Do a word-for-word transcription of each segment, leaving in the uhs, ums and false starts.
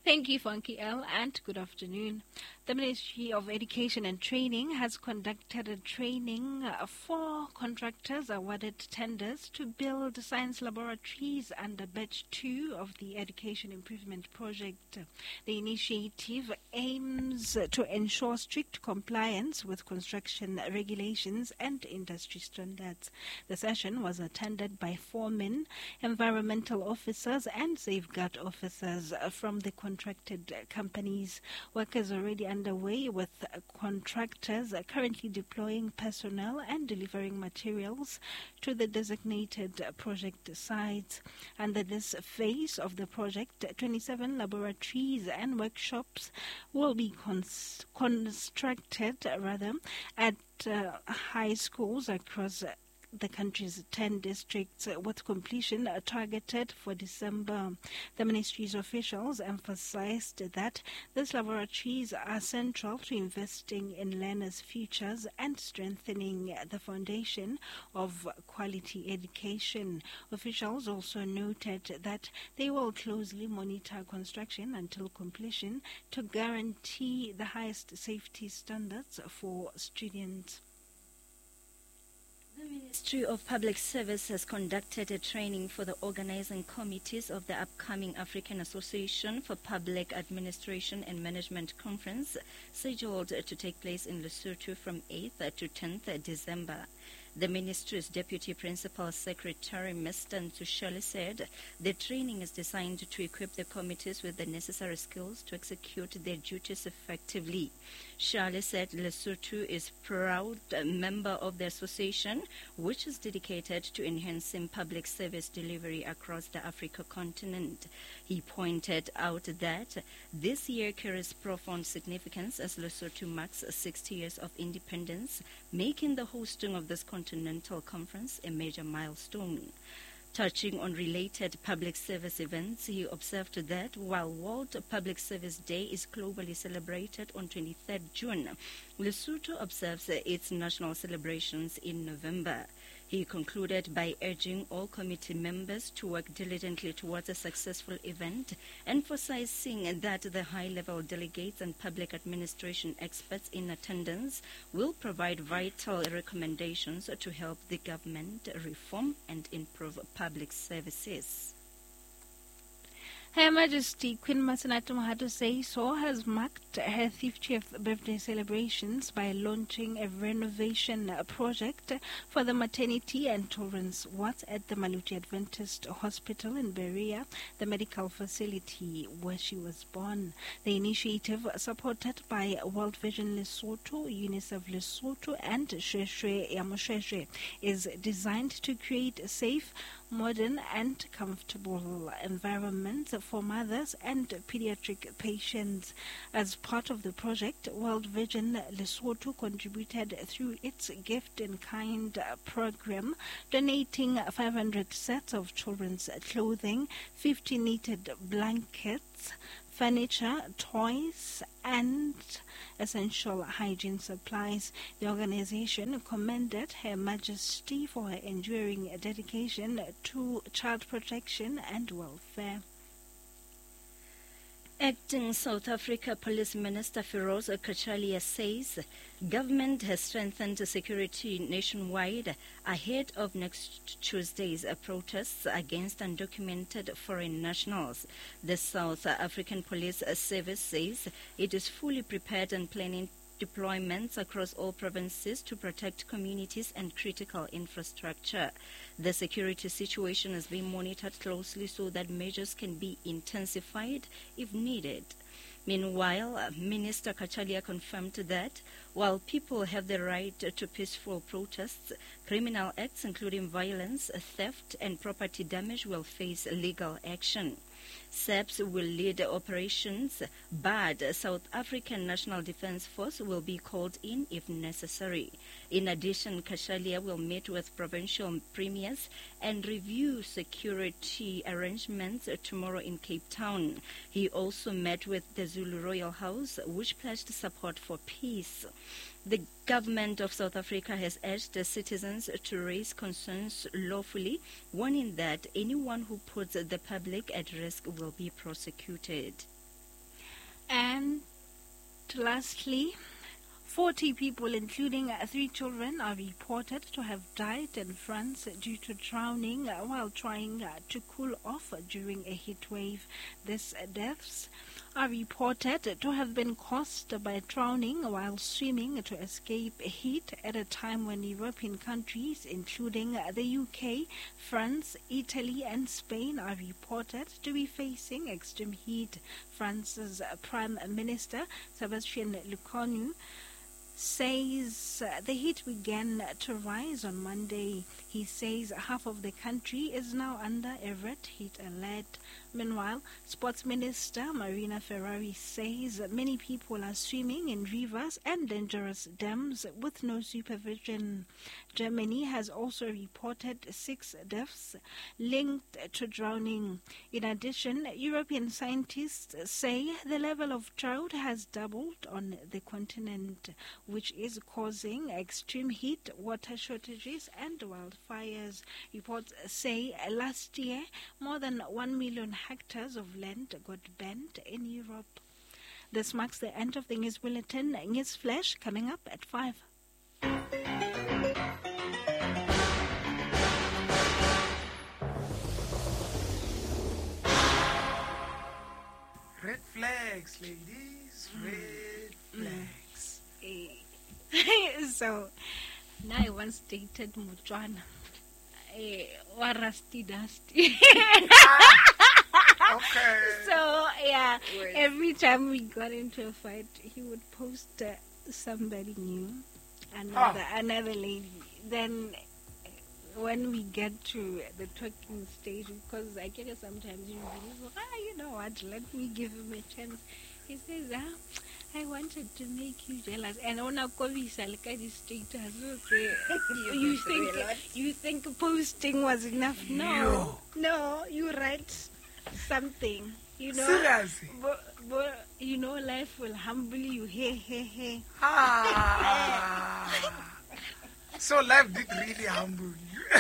Thank you, Funky L, and good afternoon. The Ministry of Education and Training has conducted a training uh, for contractors awarded tenders to build science laboratories under Batch two of the Education Improvement Project. The initiative aims to ensure strict compliance with construction regulations and industry standards. The session was attended by foremen, environmental officers, and safeguard officers from the contracted companies. Work is already underway with contractors currently deploying personnel and delivering materials to the designated project sites. Under this phase of the project, twenty-seven laboratories and workshops will be cons- constructed rather at uh, high schools across the country's ten districts, uh, with completion uh, targeted for December. The ministry's officials emphasized that these laboratories are central to investing in learners' futures and strengthening the foundation of quality education. Officials also noted that they will closely monitor construction until completion to guarantee the highest safety standards for students. The Ministry of Public Service has conducted a training for the organizing committees of the upcoming African Association for Public Administration and Management Conference, scheduled to take place in Lesotho from eighth to tenth December. The Ministry's Deputy Principal Secretary, Mister Ntushali, said the training is designed to equip the committees with the necessary skills to execute their duties effectively. Shali said Lesotho is a proud member of the association, which is dedicated to enhancing public service delivery across the Africa continent. He pointed out that this year carries profound significance as Lesotho marks sixty years of independence, making the hosting of this continental conference a major milestone. Touching on related public service events, he observed that while World Public Service Day is globally celebrated on twenty-third June, Lesotho observes its national celebrations in November. He concluded by urging all committee members to work diligently towards a successful event, emphasizing that the high-level delegates and public administration experts in attendance will provide vital recommendations to help the government reform and improve public services. Her Majesty Queen Masenate Mohato Seiso has marked her fiftieth birthday celebrations by launching a renovation project for the maternity and children's wards at the Maluti Adventist Hospital in Berea, the medical facility where she was born. The initiative, supported by World Vision Lesotho, UNICEF Lesotho, and Shweshwe Yamoshweshwe, is designed to create a safe, modern and comfortable environment for mothers and pediatric patients. As part of the project, World Vision Lesotho contributed through its Gift in Kind program, donating five hundred sets of children's clothing, fifty knitted blankets, furniture, toys, and essential hygiene supplies. The organization commended Her Majesty for her enduring dedication to child protection and welfare. Acting South Africa Police Minister Feroz Kachalia says government has strengthened security nationwide ahead of next Tuesday's protests against undocumented foreign nationals. The South African Police Service says it is fully prepared and planning deployments across all provinces to protect communities and critical infrastructure. The security situation is being monitored closely so that measures can be intensified if needed. Meanwhile, Minister Kachalia confirmed that while people have the right to peaceful protests, criminal acts including violence, theft, and property damage will face legal action. S A P S will lead operations, but South African National Defence Force will be called in if necessary. In addition, Kachalia will meet with provincial premiers and review security arrangements tomorrow in Cape Town. He also met with the Zulu Royal House, which pledged support for peace. The government of South Africa has urged the citizens to raise concerns lawfully, warning that anyone who puts the public at risk will be prosecuted. And lastly, forty people, including uh, three children, are reported to have died in France due to drowning uh, while trying uh, to cool off during a heat wave. These uh, deaths are reported to have been caused by drowning while swimming to escape heat at a time when European countries, including uh, the U K, France, Italy, and Spain, are reported to be facing extreme heat. France's uh, Prime Minister, Sebastian Lecornu, says uh, the heat began to rise on Monday. He says half of the country is now under a red heat alert. Meanwhile, Sports Minister Marina Ferrari says many people are swimming in rivers and dangerous dams with no supervision. Germany has also reported six deaths linked to drowning. In addition, European scientists say the level of drought has doubled on the continent, which is causing extreme heat, water shortages, and wildfires. Reports say last year more than one million hectares of land got burnt in Europe. This marks the end of the news bulletin. News flash coming up at five. Red flags, ladies. Red flags. Mm. So, now I once dated Muchwana. Eh, or Rusty Dusty. Okay. So, yeah, Word. every time we got into a fight, he would post uh, somebody new, another, another lady. Then, uh, when we get to the talking stage, because I get it sometimes, you believe, ah, you know what, let me give him a chance. He says, ah, I wanted to make you jealous. And on a kovisa, like I just status, okay. you, you think you think posting was enough? No, no, you write something. You know, Seriously? but, but you know, life will humble you. Hey, hey, hey. Ah. So life did really humble you.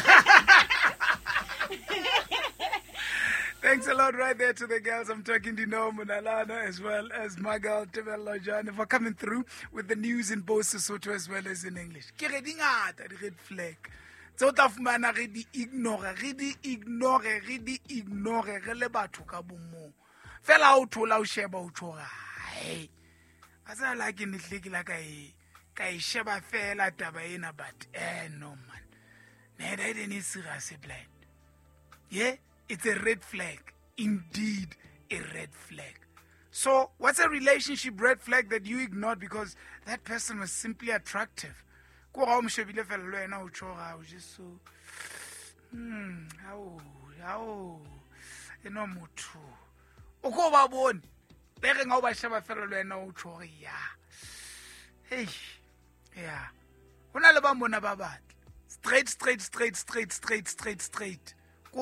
Thanks a lot right there to the girls. I'm talking to Nomo Nalana as well as Magal Tebelojane for coming through with the news in both Sesotho as well as in English. Ke re di ngata di red flag. Tse o tla fumana re di ignore, re di ignore, re di ignore, re le batho ka bomo. Fela o thola o sheba o tshora. Hey. Asa like in the like I kai sheba fela taba ena but eh no man. Ne da didn't serious blind. Yeah? It's a red flag. Indeed, a red flag. So, what's a relationship red flag that you ignored because that person was simply attractive? Ko ga o mshebile fela lo ena o tshora o just so hmm how how eno motho o go ba bone be re nga o ba sheba fela lo ena o tshora ya hey yeah hona le ba mona ba batla straight straight straight straight straight straight straight.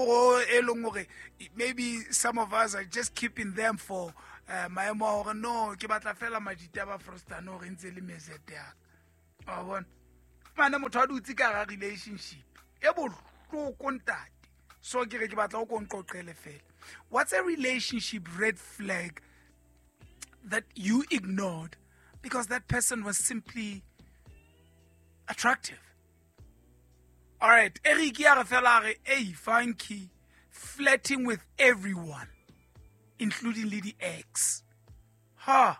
Maybe some of us are just keeping them for my more no ke batla fela majita ba frosta no re ntse le mezete ya a bona mana motho a dutse ka ga relationship e bohloko ntate so ke re ke batla go nqoqele fela. What's a relationship red flag that you ignored because that person was simply attractive? All right, Eric Yarafellare, hey, funky, flirting with everyone, including Lady X. Huh.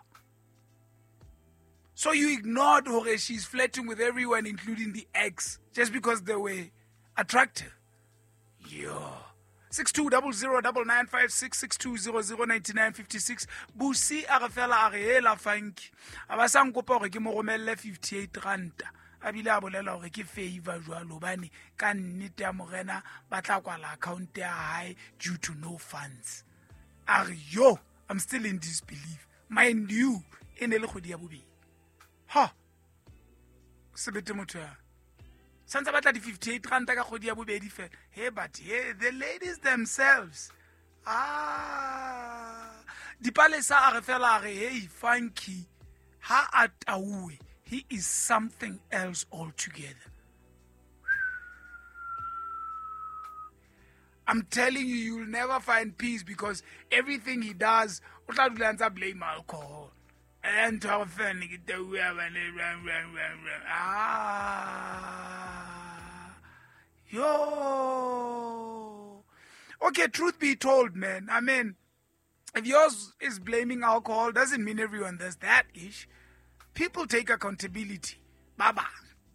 So you ignored her, she's flirting with everyone, including the ex, just because they were attractive. Yo. six two zero zero nine nine five six six two zero zero nine nine five six. Busi Arafella Ariela Funky. Abasang kopa hore ke mo romelle fifty-eight ranta. Abile a bolela hore ke favor jwalo bane ka nnete ya morena ba tla kwala account ya hae due to no funds. Are yo, I'm still in disbelief. Mind you, ene le khodi ya bobedi. Ha. Sebete motho ya. Sansa batla di fifty-eight ranta ka khodi ya bobedi fe. Hey but hey, the ladies themselves. Ah. Dipalesa a re fela re hey funky. Ha atawe. He is something else altogether. I'm telling you, you'll never find peace because everything he does, o tla dula ntse a blame alcohol. And to fan ah, yo. Okay, truth be told, man. I mean, if yours is blaming alcohol, doesn't mean everyone does that ish. People take accountability. Baba.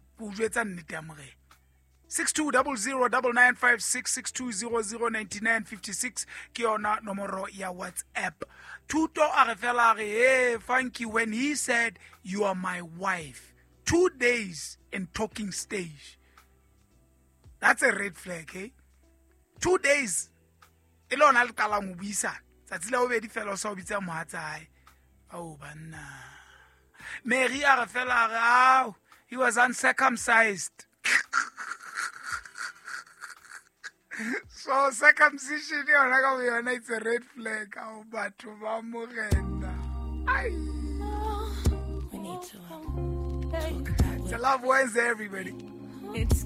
six two zero zero nine nine five six six two zero zero nine nine five six ke yona nomoro ya WhatsApp. Tuto a re fela re, hey, Funky, when he said, you are my wife, two days in talking stage. That's a red flag, eh? Two days. Elo na le kala mo buisa. Tsatsi la obedi fela so bitsa mohatsa hae. Oh banna. Mary a re fela re, oh, he was uncircumcised. So circumcision yona ka yona, it's a red flag. Oh, batho ba morena. Ai. We need to um, talk about It's a love Wednesday, everybody. it's